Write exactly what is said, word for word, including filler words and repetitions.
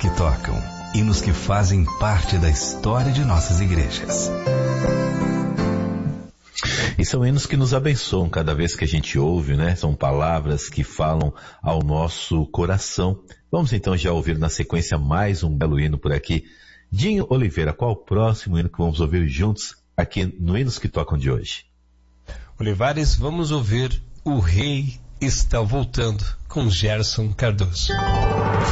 que tocam, hinos que fazem parte da história de nossas igrejas. E são hinos que nos abençoam cada vez que a gente ouve, né? São palavras que falam ao nosso coração. Vamos então já ouvir na sequência mais um belo hino por aqui. Dinho Oliveira, qual o próximo hino que vamos ouvir juntos aqui no Hinos que Tocam de hoje? Olivares, vamos ouvir O Rei Está Voltando, com Gerson Cardoso.